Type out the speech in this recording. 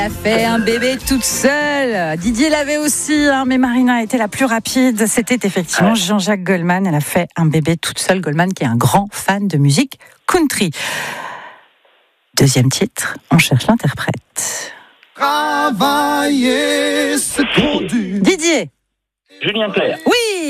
Elle a fait un bébé toute seule. Didier l'avait aussi, mais Marina a été la plus rapide. C'était effectivement Jean-Jacques Goldman. Elle a fait un bébé toute seule. Goldman qui est un grand fan de musique country. Deuxième titre, on cherche l'interprète. Travailler, c'est trop dur. Didier. Julien Clerc. Oui.